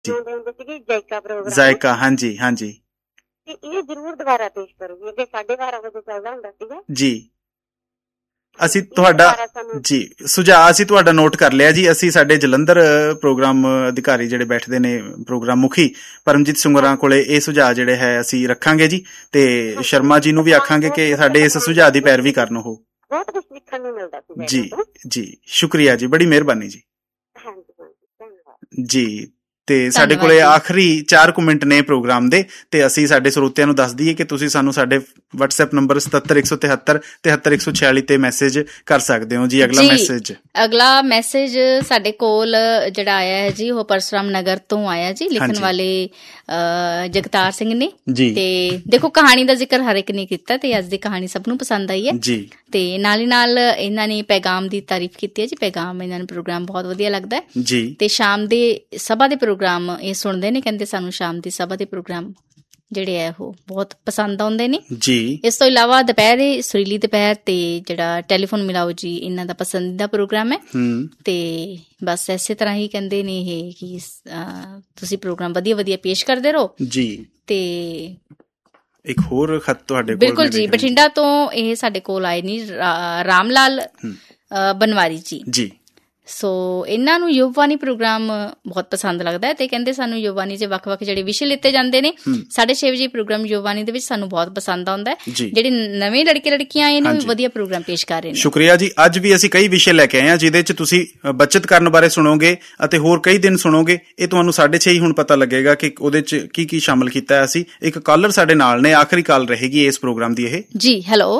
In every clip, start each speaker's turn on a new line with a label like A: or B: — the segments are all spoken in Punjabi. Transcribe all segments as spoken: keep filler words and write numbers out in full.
A: ਸੁਣਾਉਂਦੇ ਹੁੰਦੇ ਸੀਗੇ ਜਾਇਕਾ ਪ੍ਰੋਗਰਾਮ,
B: ਜ਼ਾਇਕਾ, ਹਾਂਜੀ ਹਾਂਜੀ
A: ਤੇ ਇਹ ਜ਼ਰੂਰ ਦੁਬਾਰਾ ਪੇਸ਼ ਕਰੂਗੀ। ਅੱਗੇ ਸਾਢੇ ਬਾਰਾਂ ਵਜੇ ਚੱਲਦਾ ਹੁੰਦਾ ਸੀਗਾ
B: ਜੀ। ਅਸੀਂ
A: ਇਹ
B: ਤੁਹਾਡਾ
A: ਦੁਬਾਰਾ ਸਾਨੂੰ
B: ਜੀ ਸੁਝਾਅ ਅਸੀਂ ਤੁਹਾਡਾ ਨੋਟ ਕਰ ਲਿਆ ਜੀ। ਅਸੀਂ ਸਾਡੇ ਜਲੰਧਰ ਪ੍ਰੋਗਰਾਮ ਅਧਿਕਾਰੀ ਜਿਹੜੇ ਬੈਠਦੇ ਨੇ, ਪ੍ਰੋਗਰਾਮ ਮੁਖੀ ਪਰਮਜੀਤ ਸੁੰਗਰਾਂ ਕੋਲੇ ਇਹ ਸੁਝਾਅ ਜਿਹੜੇ ਹੈ ਅਸੀਂ ਰੱਖਾਂਗੇ ਜੀ, ਤੇ ਸ਼ਰਮਾ ਜੀ ਨੂੰ ਵੀ ਆਖਾਂਗੇ ਕਿ ਸਾਡੇ ਇਸ ਸੁਝਾਅ ਦੀ ਪੈਰਵੀ ਕਰਨ ਉਹ।
A: ਬਹੁਤ ਕੁਛ ਸਿੱਖਣ ਨੂੰ ਮਿਲਦਾ ਸੀ
B: ਜੀ ਜੀ ਸ਼ੁਕਰੀਆ ਜੀ, ਬੜੀ ਮਿਹਰਬਾਨੀ ਜੀ।
A: ਹਾਂਜੀ ਹਾਂਜੀ ਧੰਨਵਾਦ
B: ਜੀ। ਤੇ ਸਾਡੇ ਕੋਲੇ ਆਖਰੀ ਚਾਰ ਕੁ ਮਿੰਟ ਨੇ ਪ੍ਰੋਗਰਾਮ ਦੇ, ਤੇ ਅਸੀਂ ਸਾਡੇ ਸਰੋਤਿਆਂ ਨੂੰ ਦੱਸ ਦਈਏ ਕਿ ਤੁਸੀਂ ਸਾਨੂੰ ਸਾਡੇ ਵਟਸਐਪ ਨੰਬਰ ਸਤੱਤਰ ਇੱਕ ਸੌ ਤਿਹੱਤਰ ਤਿਹੱਤਰ ਇੱਕ ਸੌ ਛਿਆਲੀ ਤੇ ਮੈਸੇਜ ਕਰ ਸਕਦੇ ਹੋ ਜੀ। ਅਗਲਾ ਮੈਸੇਜ
C: ਅਗਲਾ ਮੈਸੇਜ ਸਾਡੇ ਕੋਲ ਜਿਹੜਾ ਆਇਆ ਹੈ ਜੀ, ਉਹ ਪਰਸਰਾਮ ਨਗਰ ਤੋਂ ਆਇਆ ਜੀ। ਲਿਖਣ ਵਾਲੇ ਜਗਤਾਰ ਸਿੰਘ ਨੇ ਜੀ। ਤੇ ਦੇਖੋ ਕਹਾਣੀ ਦਾ ਜ਼ਿਕਰ ਹਰ ਇੱਕ ਨੇ ਕੀਤਾ, ਤੇ ਅੱਜ ਦੀ ਕਹਾਣੀ ਸਭ ਨੂੰ ਪਸੰਦ ਆਈ ਹੈ ਜੀ। ਤੇ ਨਾਲ ਹੀ ਨਾਲ ਇਹਨਾਂ ਨੇ ਪੈਗਾਮ ਦੀ ਤਾਰੀਫ ਕੀਤੀ ਹੈ ਜੀ। ਪੈਗਾਮ ਇਹਨਾਂ ਨੂੰ ਪ੍ਰੋਗਰਾਮ ਬਹੁਤ ਵਧੀਆ ਲੱਗਦਾ ਹੈ ਜੀ। ਤੇ ਸ਼ਾਮ ਦੇ ਸਭਾ ਦੇ ਪ੍ਰੋਗਰਾਮ ਇਹ ਸੁਣਦੇ ਨੇ, ਕਹਿੰਦੇ ਸਾਨੂੰ ਸ਼ਾਮ ਦੀ ਸਭਾ ਦੇ ਪ੍ਰੋਗਰਾਮ ਜਿਹੜੇ ਹੈ ਉਹ ਬਹੁਤ ਪਸੰਦ ਆਉਂਦੇ ਨੇ ਜੀ। ਇਸ ਤੋਂ ਇਲਾਵਾ ਦੁਪਹਿਰੇ ਸੁਰੀਲੀ ਦੁਪਹਿਰ ਤੇ ਜਿਹੜਾ ਟੈਲੀਫੋਨ ਮਿਲਾਓ ਜੀ, ਇਹਨਾਂ ਦਾ ਪਸੰਦੀਦਾ ਪ੍ਰੋਗਰਾਮ ਹੈ। ਤੇ ਬਸ ਇਸੇ ਤਰ੍ਹਾਂ ਹੀ ਕਹਿੰਦੇ ਨੇ ਇਹ ਕਿ ਤੁਸੀਂ ਪ੍ਰੋਗਰਾਮ ਵਧੀਆ ਵਧੀਆ ਪੇਸ਼ ਕਰਦੇ ਰਹੋ ਜੀ। ਤੇ
B: ਇੱਕ ਹੋਰ ਖਤ ਤੁਹਾਡੇ ਕੋਲ
C: ਬਿਲਕੁਲ ਜੀ, ਬਠਿੰਡਾ ਤੋਂ ਇਹ ਸਾਡੇ ਕੋਲ ਆਏ ਨੇ ਰਾਮ ਲਾਲ ਬਨਵਾਰੀ ਜੀ ਜੀ। ਸੋ ਇਹਨਾਂ ਨੂੰ ਯੁਵਵਾਣੀ ਪ੍ਰੋਗਰਾਮ ਬਹੁਤ ਪਸੰਦ ਲੱਗਦਾ ਹੈ, ਤੇ ਕਹਿੰਦੇ ਸਾਨੂੰ ਯੁਵਵਾਣੀ 'ਚ ਵੱਖ ਵੱਖ ਜਿਹੜੇ ਵਿਸ਼ੇ ਲਿੱਤੇ ਜਾਂਦੇ ਨੇ, ਸਾਢੇ ਛੇ ਵਜੇ ਪ੍ਰੋਗਰਾਮ ਯੁਵਵਾਣੀ ਦੇ ਵਿੱਚ ਸਾਨੂੰ ਬਹੁਤ ਪਸੰਦ ਆਉਂਦਾ ਹੈ। ਜਿਹੜੇ ਨਵੇਂ ਲੜਕੇ ਲੜਕੀਆਂ ਆਏ ਨੇ ਵਧੀਆ ਪ੍ਰੋਗਰਾਮ ਪੇਸ਼ ਕਰ ਰਹੇ ਨੇ।
B: ਸ਼ੁਕਰੀਆ ਜੀ। ਅੱਜ ਵੀ ਅਸੀਂ ਕਈ ਵਿਸ਼ੇ ਲੈ ਕੇ ਆਏ ਹਾਂ ਜਿਹਦੇ 'ਚ ਤੁਸੀਂ ਬੱਚਤ ਕਰਨ ਬਾਰੇ ਸੁਣੋਗੇ, ਅਤੇ ਹੋਰ ਕਈ ਦਿਨ ਸੁਣੋਗੇ। ਇਹ ਤੁਹਾਨੂੰ ਸਾਢੇ ਛੇ ਹੀ ਹੁਣ ਪਤਾ ਲੱਗੇਗਾ ਕਿ ਉਹਦੇ 'ਚ ਕੀ ਕੀ ਸ਼ਾਮਲ ਕੀਤਾ ਹੈ ਅਸੀਂ। ਇੱਕ ਕਾਲਰ ਸਾਡੇ ਨਾਲ ਨੇ, ਆਖਰੀ ਕਾਲ ਰਹੇਗੀ ਇਸ ਪ੍ਰੋਗਰਾਮ ਦੀ ਇਹ ਜੀ।
C: ਹੈਲੋ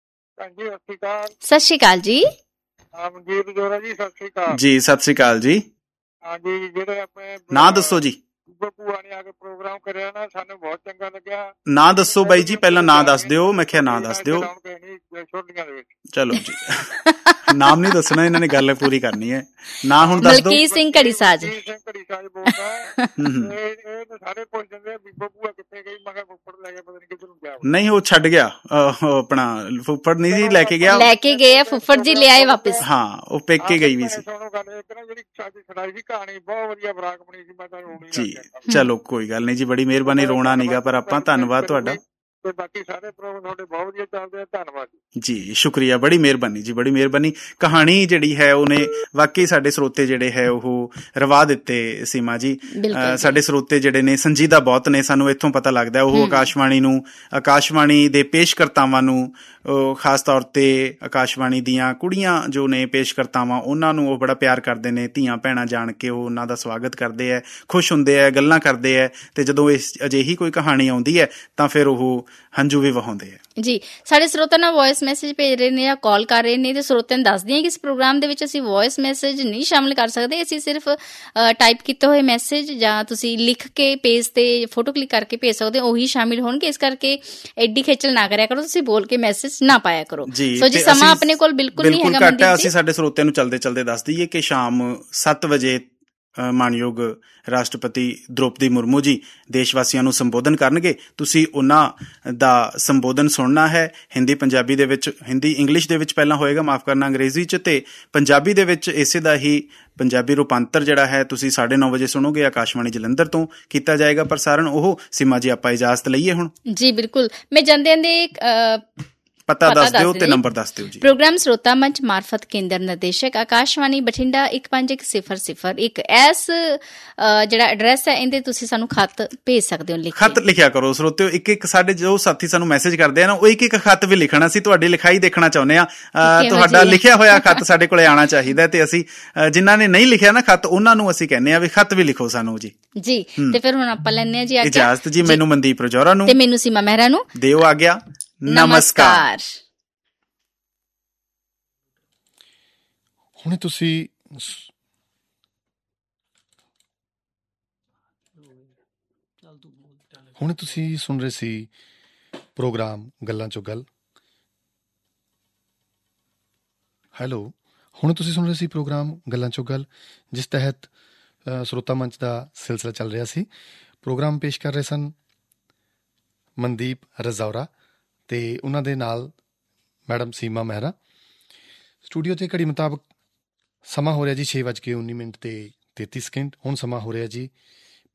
C: ਸਤਿ ਸ਼੍ਰੀ ਅਕਾਲ ਜੀ।
D: ਮਨਜੀਤ ਜੋਰਾ ਜੀ, ਸਤਿ ਸ੍ਰੀ ਅਕਾਲ
B: ਜੀ। ਸਤਿ ਸ੍ਰੀ ਅਕਾਲ ਜੀ।
D: ਹਾਂਜੀ, ਜਿਹੜੇ ਆਪਣੇ
B: ਨਾਂ ਦੱਸੋ ਜੀ।
D: ਭੂਆ ਨੇ ਆ ਕੇ ਪ੍ਰੋਗਰਾਮ ਕਰਿਆ ਨਾ, ਸਾਨੂੰ ਬਹੁਤ ਚੰਗਾ ਲੱਗਿਆ।
B: ਨਾਂ ਦੱਸੋ ਬਾਈ ਜੀ, ਪਹਿਲਾਂ ਨਾਂ ਦੱਸ ਦਿਓ। ਮੈਂ ਕਿਹਾ ਨਾਂ ਦੱਸ ਦਿਓ। ਚਲੋ ਜੀ, ਨਾਮ ਨਹੀਂ ਦੱਸਣਾ, ਇਹਨਾਂ ਨੇ ਗੱਲ ਪੂਰੀ ਕਰਨੀ ਹੈ। ਨਾਂ ਹੁਣ ਦੱਸ ਦਿਓ।
C: ਮਲਕੀਤ ਸਿੰਘ ਘੜੀਸਾਜ।
D: ਘੜੀਸਾਜ ਬੋਲਦਾ। ਇਹ ਸਾਰੇ ਪੁੱਛ ਜਾਂਦੇ ਬੀਬੋ ਭੂਆ ਕਿੱਥੇ ਗਈ, ਮੈਂ ਕਿਹਾ ਫੁੱਫੜ ਲੈ ਕੇ ਪਤਾ ਨੀ ਕਿੱਧਰ ਨੂੰ ਗਿਆ।
B: ਨਹੀਂ, ਉਹ ਛੱਡ ਗਿਆ, ਆਪਣਾ ਫੁੱਫੜ ਨਹੀਂ ਸੀ ਲੈ ਕੇ ਗਿਆ,
C: ਲੈ ਕੇ ਗਏ ਫੁੱਫੜ ਜੀ, ਲਿਆਏ ਵਾਪਿਸ।
B: ਹਾਂ, ਉਹ ਪੇਕੇ ਗਈ ਵੀ ਸੀ।
D: ਸੁਣੋ ਗੱਲ, ਇੱਕ ਨਾ ਜਿਹੜੀ ਸਾਡੀ ਸੁਣਾਈ ਸੀ ਕਹਾਣੀ ਬਹੁਤ ਵਧੀਆ ਬਰਾਕ ਬਣੀ ਸੀ, ਮੈਂ ਤਾਂ ਰੋਣੀ
B: ਜੀ। ਚਲੋ ਕੋਈ ਗੱਲ ਨਹੀਂ ਜੀ, ਬੜੀ ਮਿਹਰਬਾਨੀ। ਰੋਣਾ ਨੀਗਾ, ਪਰ ਆਪਾਂ ਧੰਨਵਾਦ ਤੁਹਾਡਾ।
D: ਤੇ ਬਾਕੀ ਸਾਰੇ ਪ੍ਰੋਗਰਾਮ ਤੁਹਾਡੇ ਬਹੁਤ ਵਧੀਆ ਚੱਲਦੇ ਆ, ਧੰਨਵਾਦ
B: ਜੀ। ਸ਼ੁਕਰੀਆ, ਬੜੀ ਮਿਹਰਬਾਨੀ ਜੀ, ਬੜੀ ਮਿਹਰਬਾਨੀ। ਕਹਾਣੀ ਜਿਹੜੀ ਹੈ ਉਹਨੇ ਵਾਕਈ ਸਾਡੇ ਸਰੋਤੇ ਜਿਹੜੇ ਹੈ ਉਹ ਰਵਾ ਦਿੱਤੇ ਸੀਮਾ ਜੀ। ਸਾਡੇ ਸਰੋਤੇ ਜਿਹੜੇ ਨੇ ਸੰਜੀਦਾ ਬਹੁਤ ਨੇ, ਸਾਨੂੰ ਇੱਥੋਂ ਪਤਾ ਲੱਗਦਾ। ਉਹ ਆਕਾਸ਼ਵਾਣੀ ਨੂੰ, ਆਕਾਸ਼ਵਾਣੀ ਦੇ ਪੇਸ਼ਕਰਤਾਵਾਂ ਨੂੰ, ਖਾਸ ਤੌਰ ਤੇ ਆਕਾਸ਼ਵਾਣੀ ਦੀਆਂ ਕੁੜੀਆਂ ਜੋ ਨੇ ਪੇਸ਼ਕਰਤਾਵਾਂ, ਉਹਨਾਂ ਨੂੰ ਉਹ ਬੜਾ ਪਿਆਰ ਕਰਦੇ ਨੇ। ਧੀਆਂ ਭੈਣਾਂ ਜਾਣ ਕੇ ਉਹ ਉਹਨਾਂ ਦਾ ਸਵਾਗਤ ਕਰਦੇ ਹੈ, ਖੁਸ਼ ਹੁੰਦੇ ਹੈ, ਗੱਲਾਂ ਕਰਦੇ ਹੈ। ਤੇ ਜਦੋਂ ਇਸ ਅਜਿਹੀ ਕੋਈ ਕਹਾਣੀ ਆਉਂਦੀ ਹੈ ਤਾਂ ਫਿਰ ਉਹ ਹੰਝੂ ਵੀ ਵਹਾਉਂਦੇ ਹੈ
C: ਜੀ। ਸਾਡੇ ਸਰੋਤਿਆਂ ਨਾਲ ਵੌਇਸ ਮੈਸੇਜ ਭੇਜ ਰਹੇ ਨੇ ਜਾਂ ਕਾਲ ਕਰ ਰਹੇ ਨੇ, ਤੇ ਸਰੋਤਿਆਂ ਨੂੰ ਦੱਸਦੇ ਹਾਂ ਕਿ ਇਸ ਪ੍ਰੋਗਰਾਮ ਦੇ ਵਿੱਚ ਅਸੀਂ ਵੌਇਸ ਮੈਸੇਜ ਨਹੀਂ ਸ਼ਾਮਿਲ ਕਰ ਸਕਦੇ। ਅਸੀਂ ਸਿਰਫ ਟਾਈਪ ਕੀਤੇ ਹੋਏ ਮੈਸੇਜ ਜਾਂ ਤੁਸੀਂ ਲਿਖ ਕੇ ਪੇਜ ਤੇ ਫੋਟੋ ਕਲਿੱਕ ਕਰਕੇ ਭੇਜ ਸਕਦੇ ਹੋ, ਉਹੀ ਸ਼ਾਮਿਲ ਹੋਣਗੇ। ਇਸ ਕਰਕੇ ਐਡੀ ਖੇਚਲ ਨਾ ਕਰਿਆ ਕਰੋ, ਤੁਸੀਂ ਬੋਲ ਕੇ ਮੈਸੇਜ ਨਾ ਪਾਇਆ ਕਰੋ। ਸੋ ਜੀ, ਸਮਾਂ ਆਪਣੇ ਕੋਲ ਬਿਲਕੁਲ ਨਹੀਂ ਹੈਗਾ
B: ਘੱਟ ਹੈ। ਅਸੀਂ ਸਾਡੇ ਸਰੋਤਿਆਂ ਨੂੰ ਚਲਦੇ ਚਲਦੇ ਦੱਸ ਦਈਏ ਕਿ ਸ਼ਾਮ ਸੱਤ ਵਜੇ ਮਾਨਯੋਗ ਰਾਸ਼ਟਰਪਤੀ ਦ੍ਰੋਪਦੀ ਮੁਰਮੂ ਜੀ ਦੇਸ਼ ਵਾਸੀਆਂ ਨੂੰ ਸੰਬੋਧਨ ਕਰਨਗੇ। ਤੁਸੀਂ ਉਹਨਾਂ ਦਾ ਸੰਬੋਧਨ ਸੁਣਨਾ ਹੈ ਹਿੰਦੀ ਪੰਜਾਬੀ ਦੇ ਵਿੱਚ। ਹਿੰਦੀ ਇੰਗਲਿਸ਼ ਦੇ ਵਿੱਚ ਪਹਿਲਾਂ ਹੋਏਗਾ, ਮਾਫ਼ ਕਰਨਾ, ਅੰਗਰੇਜ਼ੀ 'ਚ, ਤੇ ਪੰਜਾਬੀ ਦੇ ਵਿੱਚ ਇਸੇ ਦਾ ਹੀ ਪੰਜਾਬੀ ਰੂਪਾਂਤਰ ਜਿਹੜਾ ਹੈ ਤੁਸੀਂ ਸਾਢੇ ਨੌ ਵਜੇ ਸੁਣੋਗੇ। ਆਕਾਸ਼ਵਾਣੀ ਜਲੰਧਰ ਤੋਂ ਕੀਤਾ ਜਾਏਗਾ ਪ੍ਰਸਾਰਣ। ਉਹ ਸੀਮਾ ਜੀ, ਆਪਾਂ ਇਜਾਜ਼ਤ ਲਈਏ ਹੁਣ?
C: ਜੀ ਬਿਲਕੁਲ। ਮੈਂ ਜਾਂਦੇ ਜਾਂਦੇ
B: ਪਤਾ ਦੱਸ ਦਿਓ ਤੇ ਨੰਬਰ ਦੱਸ ਦਿਓ ਜੀ।
C: ਪ੍ਰੋਗਰਾਮ ਸਰੋਤਾ ਮੰਚ ਮਾਰਫਤ ਕੇਂਦਰ ਨਿਰਦੇਸ਼ਕ ਆਕਾਸ਼ਵਾਣੀ ਬਠਿੰਡਾ ਇੱਕ ਪੰਜ ਇੱਕ ਸਿਫਰ ਸਿਫਰ ਇੱਕ। ਇਸ ਜਿਹੜਾ ਐਡਰੈਸ ਹੈ, ਇਹਦੇ ਤੁਸੀਂ ਸਾਨੂੰ ਖੱਤ ਭੇਜ ਸਕਦੇ ਹੋ।
B: ਖੱਤ ਲਿਖਿਆ ਕਰੋ ਸਰੋਤਿਓ। ਇੱਕ ਇੱਕ ਸਾਡੇ ਜੋ ਸਾਥੀ ਸਾਨੂੰ ਮੈਸੇਜ ਕਰਦੇ ਆ ਨਾ, ਉਹ ਇੱਕ ਇੱਕ ਖੱਤ ਵੀ ਲਿਖਣਾ। ਅਸੀਂ ਤੁਹਾਡੀ ਲਿਖਾਈ ਦੇਖਣਾ ਚਾਹੁੰਦੇ ਹਾਂ। ਤੁਹਾਡਾ ਲਿਖਿਆ ਹੋਇਆ ਖੱਤ ਸਾਡੇ ਕੋਲੇ ਆਉਣਾ ਚਾਹੀਦਾ। ਤੇ ਅਸੀਂ ਜਿਨ੍ਹਾਂ ਨੇ ਨਹੀਂ ਲਿਖਿਆ ਨਾ ਖੱਤ, ਉਹਨਾਂ ਨੂੰ ਅਸੀਂ ਕਹਿੰਦੇ ਆ ਵੀ ਖੱਤ ਵੀ ਲਿਖੋ ਸਾਨੂੰ ਜੀ।
C: ਜੀ। ਤੇ ਫਿਰ ਹੁਣ ਆਪਾਂ ਲੈਂਦੇ ਹਾਂ ਜੀ
B: ਇਜਾਜ਼ਤ ਜੀ। ਮੈਨੂੰ ਮਨਦੀਪ ਰਜੌਰਾ ਨੂੰ
C: ਤੇ ਮੈਨੂੰ ਸੀਮਾ ਮਹਿਰਾ ਨੂੰ
B: ਦਿਓ ਆਗਿਆ। ਨਮਸਕਾਰ।
E: ਹੁਣ ਤੁਸੀਂ ਹੁਣ ਤੁਸੀਂ ਸੁਣ ਰਹੇ ਸੀ ਪ੍ਰੋਗਰਾਮ ਗੱਲਾਂ ਚੋਂ ਗੱਲ। ਹੈਲੋ। ਹੁਣ ਤੁਸੀਂ ਸੁਣ ਰਹੇ ਸੀ ਪ੍ਰੋਗਰਾਮ ਗੱਲਾਂ ਚੋਂ ਗੱਲ, ਜਿਸ ਤਹਿਤ ਸਰੋਤਾ ਮੰਚ ਦਾ ਸਿਲਸਿਲਾ ਚੱਲ ਰਿਹਾ ਸੀ। ਪ੍ਰੋਗਰਾਮ ਪੇਸ਼ ਕਰ ਰਹੇ ਸਨ ਮਨਦੀਪ ਰਜੌਰਾ ਤੇ ਉਹਨਾਂ ਦੇ ਨਾਲ ਮੈਡਮ ਸੀਮਾ ਮਹਿਰਾ। ਸਟੂਡੀਓ 'ਤੇ ਘੜੀ ਮੁਤਾਬਕ ਸਮਾਂ ਹੋ ਰਿਹਾ ਜੀ ਛੇ ਵੱਜ ਕੇ ਉੱਨੀ ਮਿੰਟ ਤੇ ਤੇਤੀ ਸੈਕਿੰਡ। ਹੁਣ ਸਮਾਂ ਹੋ ਰਿਹਾ ਜੀ